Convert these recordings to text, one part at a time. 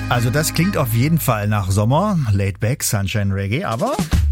Also das klingt auf jeden Fall nach Sommer, Laid Back, Sunshine Reggae, aber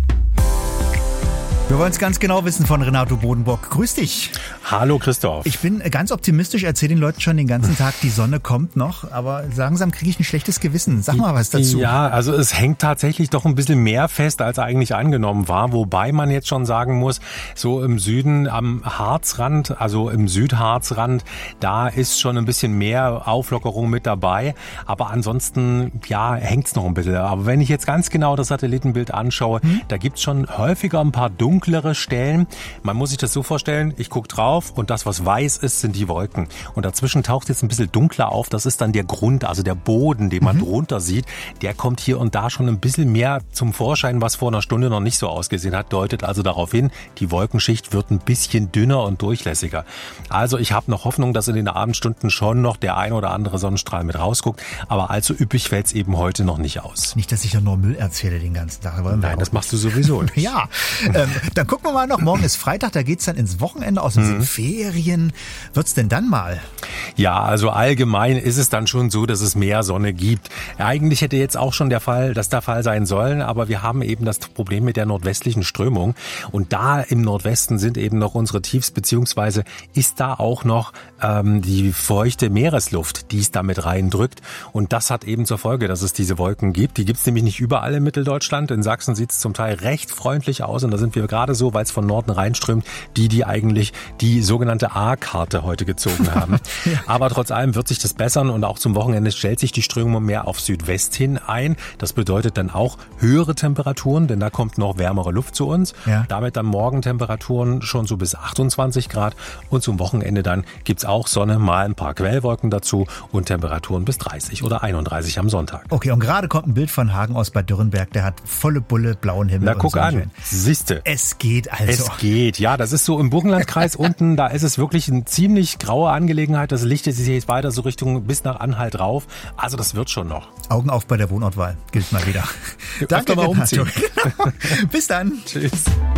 wir wollen es ganz genau wissen von Renato Bodenbock. Grüß dich. Hallo Christoph. Ich bin ganz optimistisch, erzähle den Leuten schon den ganzen Tag, die Sonne kommt noch, aber langsam kriege ich ein schlechtes Gewissen. Sag mal was dazu. Ja, also es hängt tatsächlich doch ein bisschen mehr fest, als eigentlich angenommen war, wobei man jetzt schon sagen muss, so im Süden am Harzrand, also im Südharzrand, da ist schon ein bisschen mehr Auflockerung mit dabei, aber ansonsten, ja, hängt's noch ein bisschen. Aber wenn ich jetzt ganz genau das Satellitenbild anschaue, da gibt's schon häufiger ein paar dunklere Stellen. Man muss sich das so vorstellen, ich gucke drauf und das, was weiß ist, sind die Wolken. Und dazwischen taucht jetzt ein bisschen dunkler auf, das ist dann der Grund, also der Boden, den man drunter sieht. Der kommt hier und da schon ein bisschen mehr zum Vorschein, was vor einer Stunde noch nicht so ausgesehen hat, deutet also darauf hin, die Wolkenschicht wird ein bisschen dünner und durchlässiger. Also ich habe noch Hoffnung, dass in den Abendstunden schon noch der ein oder andere Sonnenstrahl mit rausguckt, aber allzu üppig fällt's eben heute noch nicht aus. Nicht, dass ich ja nur Müll erzähle den ganzen Tag. Nein, das machst du sowieso nicht. Ja, dann gucken wir mal noch. Morgen ist Freitag, da geht's dann ins Wochenende. Außerdem sind Ferien. Wird's denn dann mal? Ja, also allgemein ist es dann schon so, dass es mehr Sonne gibt. Eigentlich hätte jetzt auch schon der Fall sein sollen, aber wir haben eben das Problem mit der nordwestlichen Strömung. Und da im Nordwesten sind eben noch unsere Tiefs, beziehungsweise ist da auch noch die feuchte Meeresluft, die es da mit reindrückt. Und das hat eben zur Folge, dass es diese Wolken gibt. Die gibt's nämlich nicht überall in Mitteldeutschland. In Sachsen sieht's zum Teil recht freundlich aus. Und da sind wir gerade so, weil es von Norden reinströmt, die eigentlich die sogenannte A-Karte heute gezogen haben. Aber trotz allem wird sich das bessern und auch zum Wochenende stellt sich die Strömung mehr auf Südwest hin ein. Das bedeutet dann auch höhere Temperaturen, denn da kommt noch wärmere Luft zu uns. Ja. Damit dann Morgentemperaturen schon so bis 28 Grad und zum Wochenende dann gibt's auch Sonne, mal ein paar Quellwolken dazu und Temperaturen bis 30 oder 31 am Sonntag. Okay, und gerade kommt ein Bild von Hagen aus Bad Dürrenberg, der hat volle Bulle, blauen Himmel. Na, guck an, siehste. Es geht also. Es geht, ja, das ist so im Burgenlandkreis unten, da ist es wirklich eine ziemlich graue Angelegenheit. Das Licht ist jetzt weiter so Richtung bis nach Anhalt rauf. Also das wird schon noch. Augen auf bei der Wohnortwahl, gilt mal wieder. Danke, mal umziehen. Bis dann. Tschüss.